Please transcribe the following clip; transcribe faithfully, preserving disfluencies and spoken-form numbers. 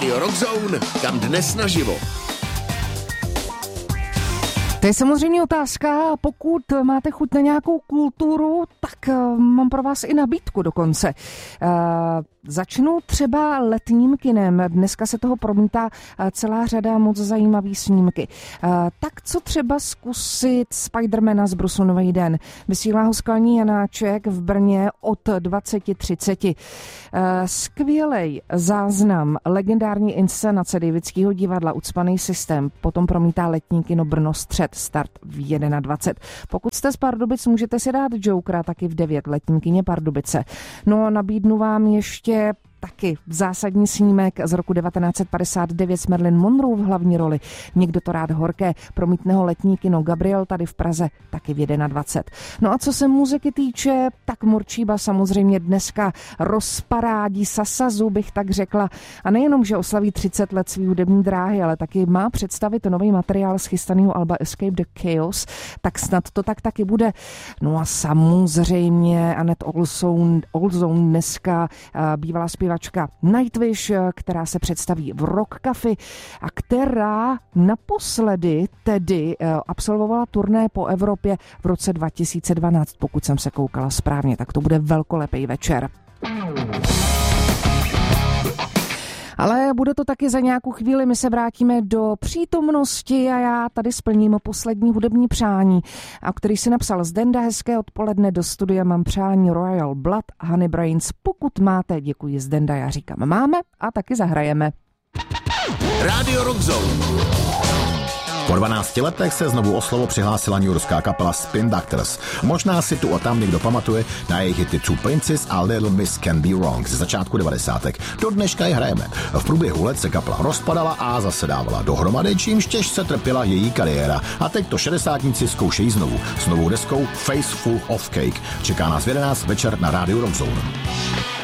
Rádio Rockzone, kam dnes naživo. To je samozřejmě otázka, pokud máte chuť na nějakou kulturu, tak mám pro vás i nabídku dokonce. Uh, začnu třeba letním kinem. Dneska se toho promítá celá řada moc zajímavý snímky. Uh, tak co třeba zkusit Spidermana z Brusunový den? Vysílá ho Skalní Janáček v Brně od dvacet třicet. Uh, skvělej záznam legendární inscenace Davidského divadla Ucpaný systém. Potom promítá letní kino Brno Střed. Start v dvacet jedna. Pokud jste z Pardubic, můžete si dát Jokera taky v devět, letní kině Pardubice. No a nabídnu vám ještě taky zásadní snímek z roku devatenáct set padesát devět s Marilyn Monroe v hlavní roli. Někdo to rád horké, promítne ho letní kino Gabriel tady v Praze taky v dvacet jedna. No a co se muziky týče, tak Morčíba samozřejmě dneska rozparádí Sasazu, bych tak řekla. A nejenom, že oslaví třicet let svý hudební dráhy, ale taky má představit nový materiál z chystaného alba Escape the Chaos, tak snad to tak taky bude. No a samozřejmě Annette Olzone, Olzone dneska bývalá zpěvačka Nightwish, která se představí v Rock Café a která naposledy tedy absolvovala turné po Evropě v roce dva tisíce dvanáct, pokud jsem se koukala správně, tak to bude velkolepý večer. Ale bude to taky za nějakou chvíli, my se vrátíme do přítomnosti a já tady splním poslední hudební přání, a který si napsal Zdenda. Hezké odpoledne, do studia mám přání Royal Blood, Honey Brains. Pokud máte, děkuji Zdenda, já říkám máme a taky zahrajeme. Rádio Rockzone. Po dvanácti letech se znovu o slovo přihlásila newyorská kapela Spin Doctors. Možná si tu a tam někdo pamatuje na jejich hity Two Princes a Little Miss Can Be Wrong ze začátku devadesátek. Do dneška je hrajeme. V průběhu let se kapela rozpadala a zase dávala dohromady, čímž těžce trpěla její kariéra. A teď to šedesátníci zkoušejí znovu. S novou deskou Face Full of Cake. Čeká nás v jedenáct večer na Rádiu Rockzone.